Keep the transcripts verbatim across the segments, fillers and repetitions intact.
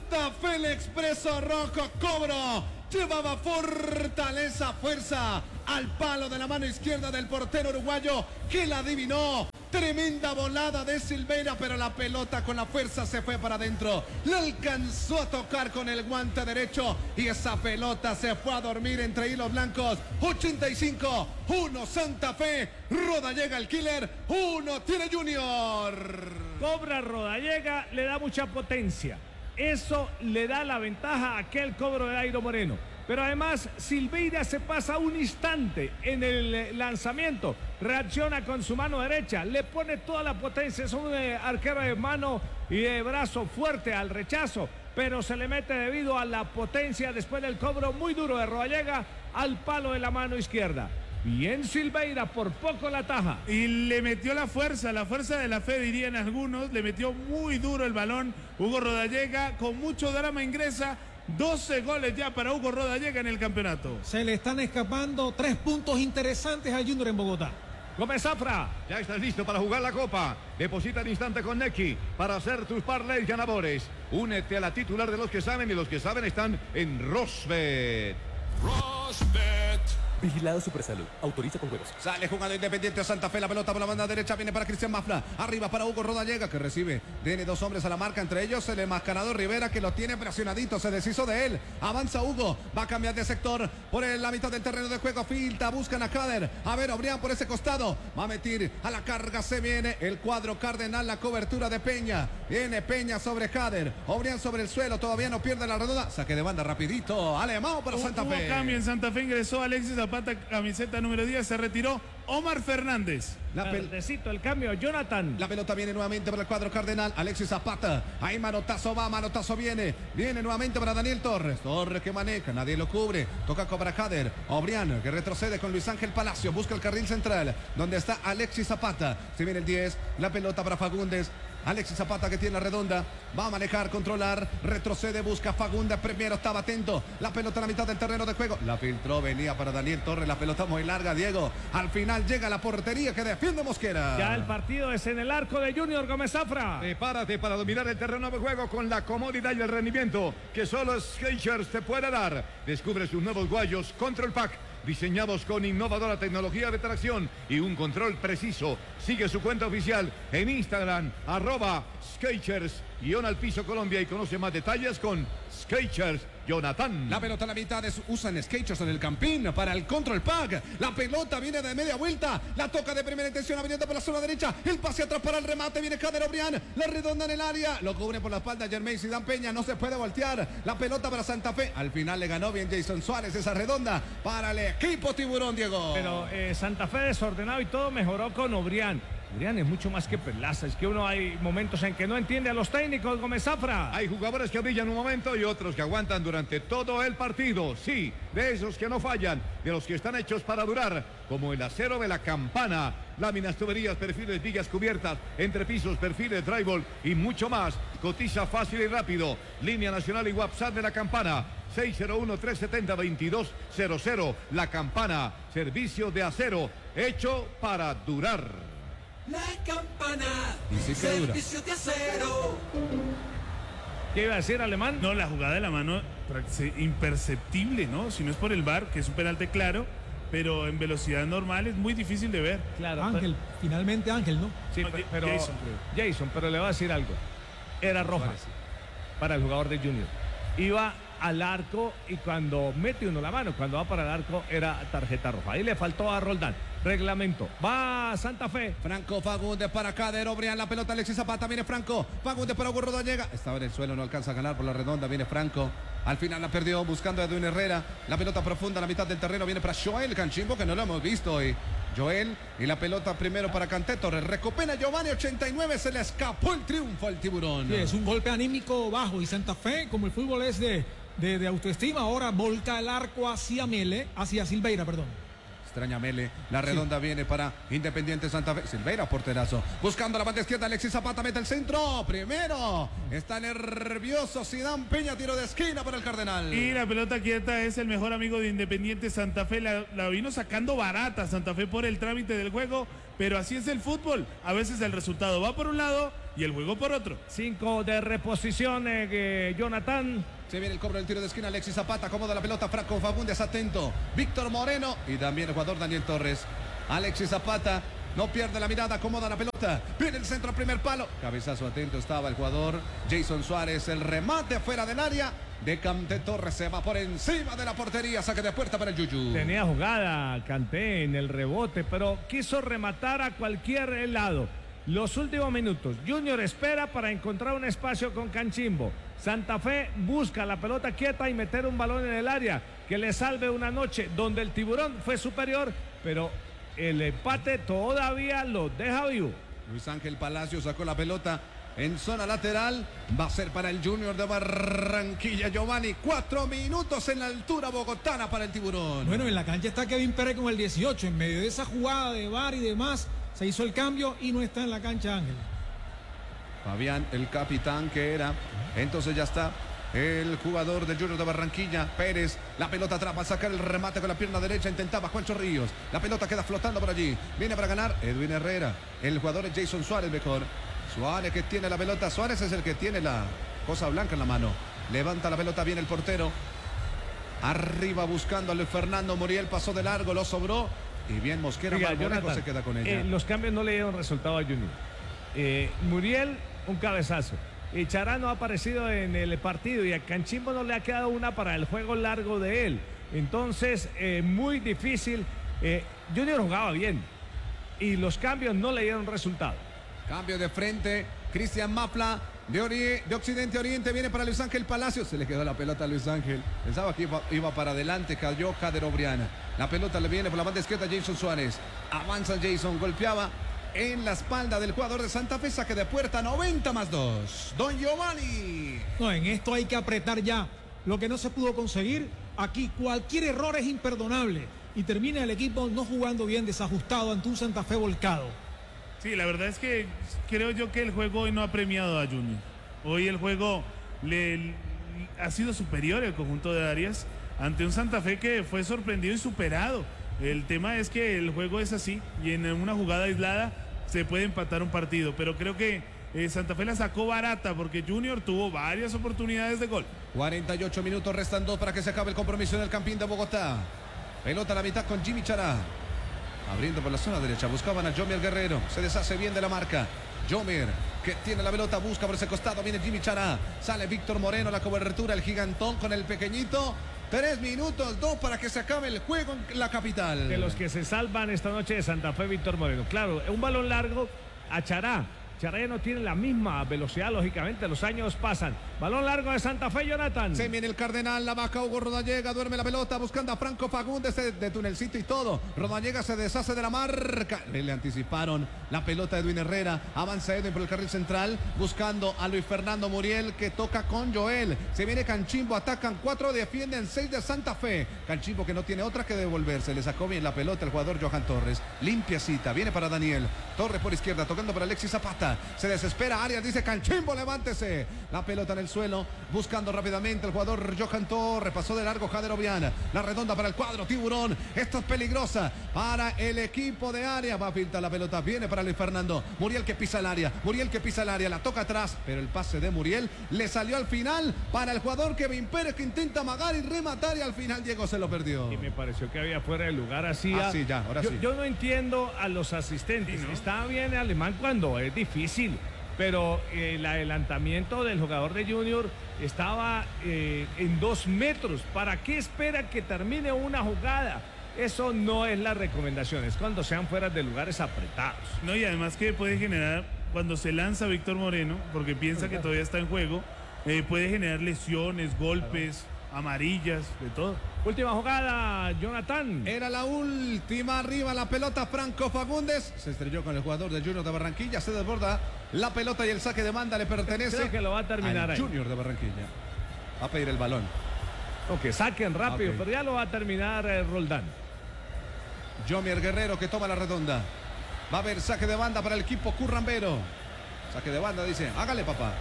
Santa Fe, el expreso rojo, cobro. Llevaba fortaleza, fuerza al palo de la mano izquierda del portero uruguayo que la adivinó. Tremenda volada de Silveira, pero la pelota con la fuerza se fue para adentro. La alcanzó a tocar con el guante derecho y esa pelota se fue a dormir entre hilos blancos. ochenta y cinco, uno Santa Fe. Rodallega el killer, uno tiene Junior. Cobra Rodallega, le da mucha potencia. Eso le da la ventaja a aquel cobro de Dairo Moreno. Pero además Silveira se pasa un instante en el lanzamiento, reacciona con su mano derecha, le pone toda la potencia, es un eh, arquero de mano y de brazo fuerte al rechazo, pero se le mete debido a la potencia después del cobro muy duro de Rodallega al palo de la mano izquierda. Bien Silveira, por poco la taja. Y le metió la fuerza, la fuerza de la fe dirían algunos, le metió muy duro el balón. Hugo Rodallega con mucho drama ingresa. doce goles ya para Hugo Rodallega en el campeonato. Se le están escapando tres puntos interesantes al Junior en Bogotá. Gómez Zafra. Ya estás listo para jugar la Copa. Deposita al instante con Nequi para hacer tus parlays ganadores. Únete a la titular de los que saben y los que saben están en Rosbet. Rosbet. Vigilado Supersalud. Autoriza con juegos. Sale jugando Independiente Santa Fe. La pelota por la banda derecha. Viene para Cristian Mafla. Arriba para Hugo Rodallega, que recibe. Tiene dos hombres a la marca. Entre ellos el enmascarado Rivera, que lo tiene presionadito. Se deshizo de él. Avanza Hugo. Va a cambiar de sector por la mitad del terreno de juego. Filta. Buscan a Cader. A ver, Obrián por ese costado. Va a meter a la carga. Se viene el cuadro cardenal. La cobertura de Peña. Viene Peña sobre Cader. Obrián sobre el suelo. Todavía no pierde la redonda. Saque de banda rapidito. Alemão para Santa Fe. Hubo cambio en Santa Fe. Ingresó Alexis Zapata, camiseta número diez. Se retiró Omar Fernández. La Verdecito, el cambio, Jonathan. La pelota viene nuevamente para el cuadro cardenal. Alexis Zapata. Ahí manotazo va, manotazo viene. Viene nuevamente para Daniel Torres. Torres que maneja, nadie lo cubre. Toca cobra Cader. Obrián que retrocede con Luis Ángel Palacio. Busca el carril central, donde está Alexis Zapata. Se viene el diez. La pelota para Fagundes. Alexis Zapata que tiene la redonda. Va a manejar, controlar. Retrocede, busca Fagundes. Primero estaba atento. La pelota a la mitad del terreno de juego. La filtró, venía para Daniel Torres. La pelota muy larga, Diego. Al final llega la portería que defiende Mosquera. Ya el partido es en el arco de Junior. Gómez Zafra. Prepárate para dominar el terreno de juego con la comodidad y el rendimiento que solo Skechers te puede dar. Descubre sus nuevos guayos Control Pack, diseñados con innovadora tecnología de tracción y un control preciso. Sigue su cuenta oficial en Instagram, arroba Skechers, guión al piso Colombia, y conoce más detalles con Skechers Jonathan. La pelota a la mitad es, usan Skechers en el campín para el control pack. La pelota viene de media vuelta. La toca de primera intención, abriendo por la zona derecha. El pase atrás para el remate. Viene Cader Obrián. La redonda en el área. Lo cubre por la espalda Germain Zidane Peña. No se puede voltear. La pelota para Santa Fe. Al final le ganó bien Jason Suárez esa redonda para el equipo Tiburón, Diego. Pero eh, Santa Fe desordenado y todo mejoró con Obrián. Obrián es mucho más que Perlaza. Es que uno hay momentos en que no entiende a los técnicos, Gómez Zafra. Hay jugadores que brillan un momento y otros que aguantan durante todo el partido. Sí, de esos que no fallan, de los que están hechos para durar, como el acero de la Campana. Láminas, tuberías, perfiles, vigas cubiertas, entrepisos, perfiles, drywall y mucho más. Cotiza fácil y rápido. Línea nacional y WhatsApp de la Campana. seis cero uno, tres siete cero, veintidós cero cero. La Campana, servicio de acero, hecho para durar. La Campana, sí servicio de acero. ¿Qué iba a decir, Alemán? No, la jugada de la mano imperceptible, ¿no? Si no es por el V A R, que es un penalti claro, pero en velocidad normal es muy difícil de ver. Claro, Ángel, pero, finalmente Ángel, ¿no? sí, No, pero Jason, Jason, pero le voy a decir algo. Era roja para el jugador de Junior. Iba al arco y cuando mete uno la mano, cuando va para el arco, era tarjeta roja. Ahí le faltó a Roldán. Reglamento. Va Santa Fe. Franco Fagundes para Cader Obrián. La pelota Alexis Zapata. Viene Franco. Fagundes para Hugo Rodallega. Estaba en el suelo, no alcanza a ganar por la redonda. Viene Franco. Al final la perdió buscando a Edwin Herrera. La pelota profunda a la mitad del terreno. Viene para Joel Canchimbo, que no lo hemos visto hoy. Joel. Y la pelota primero para Canté Torres. Recupera Giovanni, ochenta y nueve. Se le escapó el triunfo al Tiburón. Sí, es un golpe anímico bajo. Y Santa Fe, como el fútbol es de, de, de autoestima, ahora volca el arco hacia Mele, hacia Silveira, perdón. Extraña Mele, la redonda sí. Viene para Independiente Santa Fe. Silveira, porterazo. Buscando la banda izquierda, Alexis Zapata mete el centro. Primero. Está nervioso Zidane Peña, tiro de esquina para el Cardenal. Y la pelota quieta es el mejor amigo de Independiente Santa Fe. La, la vino sacando barata Santa Fe por el trámite del juego, pero así es el fútbol. A veces el resultado va por un lado y el juego por otro. Cinco de reposición, eh, Jonathan. Se viene el cobro del tiro de esquina. Alexis Zapata acomoda la pelota. Franco Fagundes atento. Víctor Moreno y también el jugador Daniel Torres. Alexis Zapata no pierde la mirada. Acomoda la pelota. Viene el centro, primer palo. Cabezazo atento estaba el jugador Jason Suárez. El remate fuera del área de Kanté. Torres se va por encima de la portería. Saque de puerta para el Yuyu. Tenía jugada Kanté en el rebote, pero quiso rematar a cualquier lado. Los últimos minutos, Junior espera para encontrar un espacio con Canchimbo. Santa Fe busca la pelota quieta y meter un balón en el área que le salve una noche donde el Tiburón fue superior, pero el empate todavía lo deja vivo. Luis Ángel Palacio sacó la pelota en zona lateral. Va a ser para el Junior de Barranquilla. Giovanni, cuatro minutos en la altura bogotana para el Tiburón. Bueno, en la cancha está Kevin Pérez con el dieciocho. En medio de esa jugada de V A R y demás, se hizo el cambio y no está en la cancha Ángel. Fabián, el capitán que era. Entonces ya está el jugador del Junior de Barranquilla, Pérez. La pelota atrás, va a sacar el remate con la pierna derecha. Intentaba Juancho Ríos. La pelota queda flotando por allí. Viene para ganar Edwin Herrera. El jugador es Jason Suárez mejor. Suárez que tiene la pelota. Suárez es el que tiene la cosa blanca en la mano. Levanta la pelota bien el portero. Arriba buscando a Luis Fernando Muriel. Pasó de largo, lo sobró. Y bien Mosquera, Oiga, Marmolejo Jonathan, se queda con ella. Eh, los cambios no le dieron resultado a Junior. Eh, Muriel, un cabezazo. Y Chará no ha aparecido en el partido y a Canchimbo no le ha quedado una para el juego largo de él. Entonces, eh, muy difícil. Eh, Junior jugaba bien y los cambios no le dieron resultado. Cambio de frente, Cristian Mapla de, Ori de Occidente a Oriente, viene para Luis Ángel Palacio. Se le quedó la pelota a Luis Ángel. Pensaba que iba, iba para adelante, cayó Kader Obriana. La pelota le viene por la banda izquierda a Jason Suárez. Avanza Jason, golpeaba en la espalda del jugador de Santa Fe. Saque de puerta, noventa más dos. Don Giovanni. No, en esto hay que apretar ya. Lo que no se pudo conseguir, aquí cualquier error es imperdonable. Y termina el equipo no jugando bien, desajustado ante un Santa Fe volcado. Sí, la verdad es que creo yo que el juego hoy no ha premiado a Junior. Hoy el juego le, le ha sido superior el conjunto de Arias ante un Santa Fe que fue sorprendido y superado. El tema es que el juego es así y en una jugada aislada se puede empatar un partido, pero creo que eh, Santa Fe la sacó barata porque Junior tuvo varias oportunidades de gol. cuarenta y ocho minutos, restan dos para que se acabe el compromiso en el Campín de Bogotá. Pelota a la mitad con Jimmy Chará. Abriendo por la zona derecha, buscaban a Jomier Guerrero. Se deshace bien de la marca. Jomier, que tiene la pelota, busca por ese costado. Viene Jimmy Chará. Sale Víctor Moreno, la cobertura, el gigantón con el pequeñito. Tres minutos, dos para que se acabe el juego en la capital. De los que se salvan esta noche de Santa Fe, Víctor Moreno. Claro, un balón largo a Chará. Chará ya no tiene la misma velocidad, lógicamente, los años pasan. Balón largo de Santa Fe, Jonathan. Se viene el Cardenal, la vaca Hugo Rodallega, duerme la pelota, buscando a Franco Fagundes de, de tunelcito y todo. Rodallega se deshace de la marca. Le, le anticiparon la pelota de Edwin Herrera. Avanza Edwin por el carril central, buscando a Luis Fernando Muriel, que toca con Joel. Se viene Canchimbo, atacan cuatro, defienden seis de Santa Fe. Canchimbo que no tiene otra que devolverse. Le sacó bien la pelota el jugador Johan Torres. Limpiacita, viene para Daniel. Torres por izquierda, tocando para Alexis Zapata. Se desespera Arias, dice Canchimbo, levántese. La pelota en el suelo, buscando rápidamente el jugador Johan Torres. Pasó de largo Jader Obriana. La redonda para el cuadro Tiburón. Esto es peligrosa para el equipo de Arias. Va a filtrar la pelota, viene para Luis Fernando. Muriel que pisa el área, Muriel que pisa el área, la toca atrás, pero el pase de Muriel le salió al final para el jugador Kevin Pérez, que intenta amagar y rematar y al final Diego se lo perdió. Y me pareció que había fuera de lugar así. Ah, sí, ya, ahora yo, sí. Yo no entiendo a los asistentes. Sí, ¿no? Está bien Alemán cuando es difícil, pero eh, el adelantamiento del jugador de Junior estaba eh, en dos metros. ¿Para qué espera que termine una jugada? Eso no es la recomendación, es cuando sean fuera de lugares apretados. No, y además que puede generar, cuando se lanza Víctor Moreno, porque piensa que todavía está en juego, eh, puede generar lesiones, golpes, amarillas, de todo. Última jugada, Jonathan. Era la última, arriba la pelota, Franco Fagundes se estrelló con el jugador del Junior de Barranquilla, se desborda la pelota y el saque de banda le pertenece. Creo que lo va a terminar al ahí. Junior de Barranquilla. Va a pedir el balón. O que saquen rápido, Ok. pero ya lo va a terminar eh, Roldán. Jomier Guerrero que toma la redonda. Va a haber saque de banda para el equipo currambero. Saque de banda, dice, hágale papá.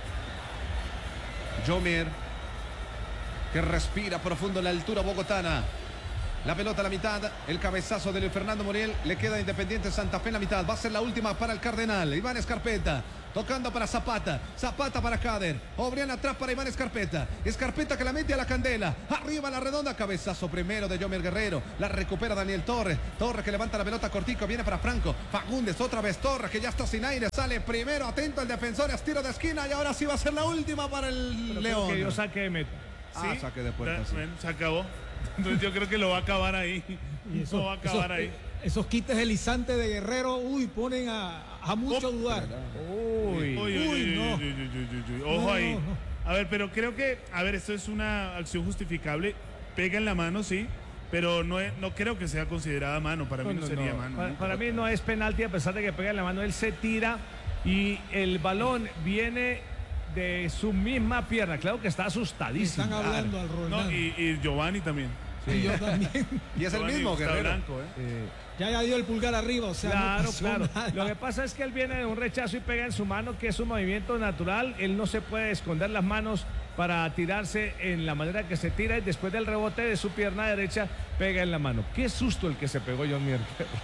Jomier que respira profundo en la altura bogotana. La pelota a la mitad, el cabezazo de Luis Fernando Muriel, le queda Independiente Santa Fe en la mitad, va a ser la última para el Cardenal. Iván Escarpeta tocando para Zapata, Zapata para Kader, Obrián atrás para Iván Escarpeta, Escarpeta que la mete a la candela, arriba la redonda, cabezazo primero de Yomer Guerrero, la recupera Daniel Torres, Torres que levanta la pelota cortico, viene para Franco, Fagundes, otra vez Torres que ya está sin aire, sale primero, atento el defensor, es tiro de esquina y ahora sí va a ser la última para el Pero León. que yo saque de meta. Ah, saque de puerta, sí. Bueno, se acabó. Entonces yo creo que lo va a acabar ahí. Y Eso va a acabar esos, ahí. esos quites deslizantes de Guerrero, uy, ponen a, a mucho a dudar. Uy, Uy, uy, uy, Uy, uy, no. uy, uy, uy, uy, uy. Ojo No, ahí. no, no. A ver, pero creo que, a ver, esto es una acción justificable. Pega en la mano, sí, pero no, es- no creo que sea considerada mano. Para mí no, no, sería no. mano. Para, ¿no? para mí no es penalti a pesar de que pega en la mano. Él se tira y el balón viene de su misma pierna. Claro que está asustadísimo. Están hablando al No, Roldán. y, y Giovanni también. Y yo también. Y es el Giovanni mismo está Guerrero. blanco, ¿eh? Eh, Ya ya dio el pulgar arriba, o sea, no Claro, pasó claro. nada. Lo que pasa es que él viene de un rechazo y pega en su mano, que es un movimiento natural. Él no se puede esconder las manos para tirarse en la manera que se tira y después del rebote de su pierna derecha pega en la mano. Qué susto el que se pegó John Mier.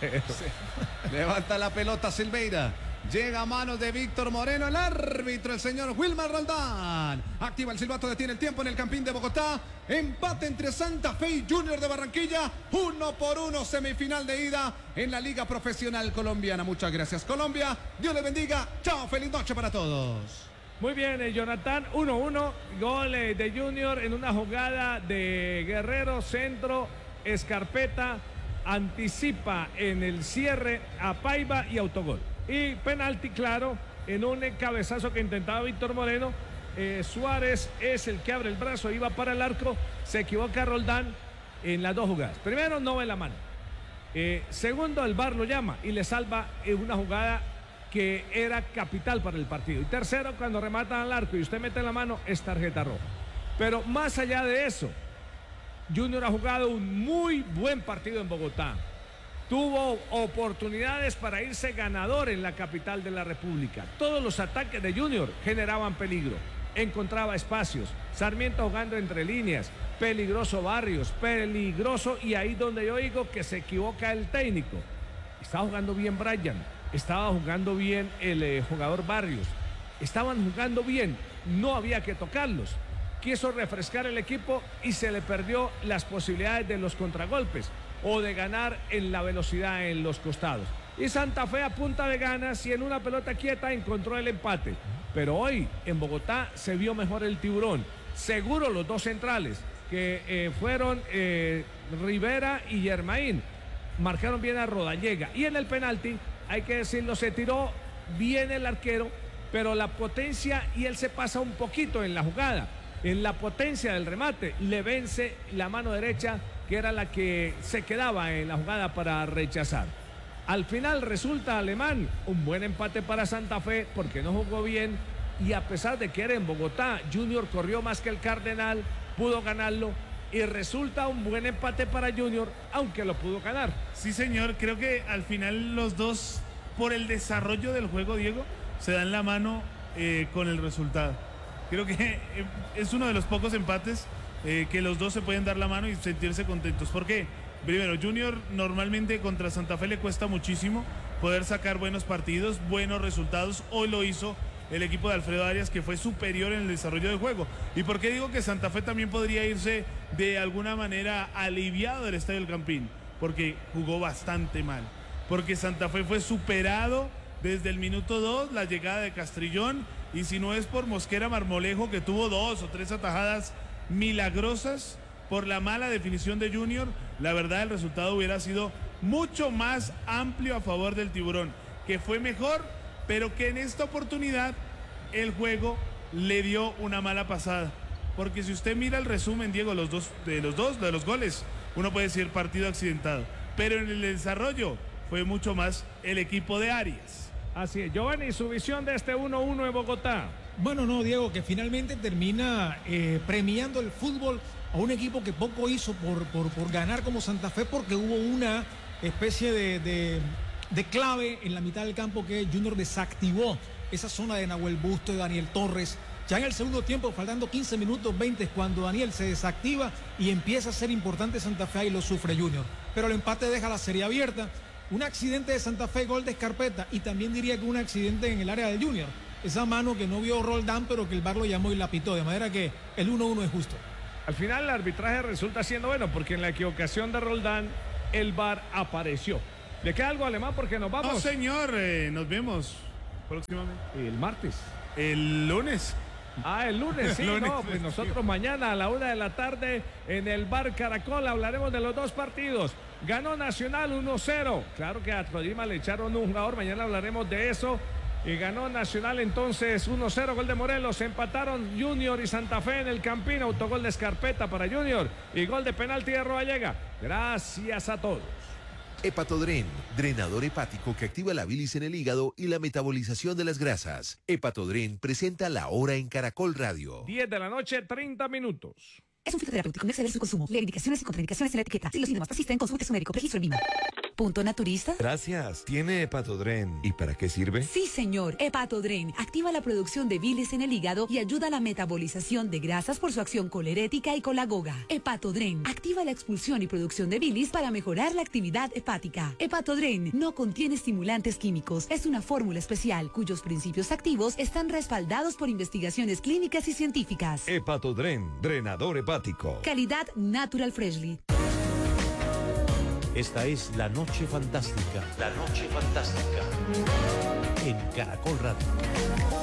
Levanta la pelota Silveira. Llega a manos de Víctor Moreno, el árbitro, el señor Wilmar Roldán. Activa el silbato, detiene el tiempo en el Campín de Bogotá. Empate entre Santa Fe y Junior de Barranquilla. Uno por uno, semifinal de ida en la Liga Profesional Colombiana. Muchas gracias, Colombia. Dios les bendiga. Chao, feliz noche para todos. Muy bien, eh, Jonathan, uno uno, gol eh, de Junior en una jugada de Guerrero, centro, Escarpeta, anticipa en el cierre a Paiva y autogol. Y penalti, claro, en un eh, cabezazo que intentaba Víctor Moreno. eh, Suárez es el que abre el brazo, iba para el arco, se equivoca Roldán en las dos jugadas. Primero, no ve la mano. Eh, segundo, el V A R lo llama y le salva en una jugada que era capital para el partido. Y tercero, cuando rematan al arco y usted mete la mano, es tarjeta roja. Pero más allá de eso, Junior ha jugado un muy buen partido en Bogotá. Tuvo oportunidades para irse ganador en la capital de la República. Todos los ataques de Junior generaban peligro. Encontraba espacios. Sarmiento jugando entre líneas. Peligroso Barrios. Peligroso. Y ahí donde yo digo que se equivoca el técnico. Estaba jugando bien Brian. Estaba jugando bien el eh, jugador Barrios. Estaban jugando bien. No había que tocarlos. Quiso refrescar el equipo y se le perdió las posibilidades de los contragolpes o de ganar en la velocidad en los costados. Y Santa Fe a punta de ganas y en una pelota quieta encontró el empate. Pero hoy en Bogotá se vio mejor el Tiburón. Seguro los dos centrales que eh, fueron eh, Rivera y Germain marcaron bien a Rodallega. Y en el penalti, hay que decirlo, se tiró bien el arquero, pero la potencia, y él se pasa un poquito en la jugada, en la potencia del remate, le vence la mano derecha, que era la que se quedaba en la jugada para rechazar. Al final resulta Alemán un buen empate para Santa Fe porque no jugó bien y a pesar de que era en Bogotá, Junior corrió más que el Cardenal, pudo ganarlo y resulta un buen empate para Junior, aunque lo pudo ganar. Sí, señor, creo que al final los dos, por el desarrollo del juego, Diego, se dan la mano eh, con el resultado. Creo que eh, es uno de los pocos empates eh, que los dos se pueden dar la mano y sentirse contentos. ¿Por qué? Primero, Junior normalmente contra Santa Fe le cuesta muchísimo poder sacar buenos partidos, buenos resultados. Hoy lo hizo el equipo de Alfredo Arias, que fue superior en el desarrollo del juego. ¿Y por qué digo que Santa Fe también podría irse de alguna manera aliviado del Estadio del Campín? Porque jugó bastante mal. Porque Santa Fe fue superado desde el minuto dos, la llegada de Castrillón, y si no es por Mosquera Marmolejo, que tuvo dos o tres atajadas milagrosas, por la mala definición de Junior, la verdad el resultado hubiera sido mucho más amplio a favor del Tiburón, que fue mejor, pero que en esta oportunidad el juego le dio una mala pasada. Porque si usted mira el resumen, Diego, los dos, de los dos, de los goles, uno puede decir partido accidentado, pero en el desarrollo fue mucho más el equipo de Arias. Así es, Giovanni, su visión de este uno uno en Bogotá. Bueno, no, Diego, que finalmente termina eh, premiando el fútbol a un equipo que poco hizo por, por, por ganar como Santa Fe, porque hubo una especie de, de, de clave en la mitad del campo que Junior desactivó esa zona de Nahuel Busto y Daniel Torres. Ya en el segundo tiempo, faltando quince minutos, veinte, cuando Daniel se desactiva y empieza a ser importante Santa Fe, y lo sufre Junior. Pero el empate deja la serie abierta. Un accidente de Santa Fe, gol de Escarpeta, y también diría que un accidente en el área de Junior. esa mano que no vio Roldán, pero que el V A R lo llamó y la pitó, de manera que el uno uno es justo. Al final el arbitraje resulta siendo bueno porque en la equivocación de Roldán el V A R apareció. ¿Le queda algo, Alemán? Porque nos vamos. No, señor, eh, nos vemos próximamente. El martes. El lunes. Ah, el lunes, sí, Lunes, no, pues sí. nosotros mañana a la una de la tarde en el Bar Caracol hablaremos de los dos partidos. Ganó Nacional uno cero. Claro que a Tolima le echaron un jugador, mañana hablaremos de eso. Y ganó Nacional entonces uno cero, gol de Morelos. Empataron Junior y Santa Fe en el Campín. Autogol de Escarpeta para Junior y gol de penalti de Rodallega. Gracias a todos. Hepatodren, drenador hepático que activa la bilis en el hígado y la metabolización de las grasas. Hepatodren presenta La Hora en Caracol Radio. diez de la noche, treinta minutos. Es un fitoterapéutico, no exceder su consumo. Lee indicaciones y contraindicaciones en la etiqueta. Si los síntomas persisten, consulte a su médico. Registro en línea. ¿Punto naturista? Gracias. ¿Tiene Hepatodren? ¿Y para qué sirve? Sí, señor. Hepatodren activa la producción de bilis en el hígado y ayuda a la metabolización de grasas por su acción colerética y colagoga. Hepatodren activa la expulsión y producción de bilis para mejorar la actividad hepática. Hepatodren no contiene estimulantes químicos. Es una fórmula especial cuyos principios activos están respaldados por investigaciones clínicas y científicas. Hepatodren, drenador hepático. Calidad Natural Freshly. Esta es La Noche Fantástica. La Noche Fantástica. En Caracol Radio.